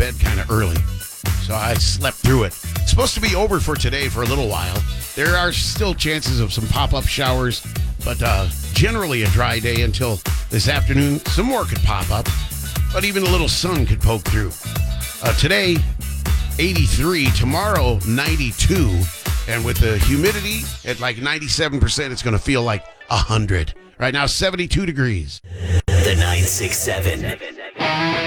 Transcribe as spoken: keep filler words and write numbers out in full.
bed kind of early, so I slept through it. It's supposed to be over for today for a little while. There are still chances of some pop-up showers, but uh, generally a dry day until this afternoon. Some more could pop up, but even a little sun could poke through. Uh, today, eighty-three. Tomorrow, ninety-two. And with the humidity at like ninety-seven percent, it's going to feel like one hundred. Right now, seventy-two degrees. The nine six seven.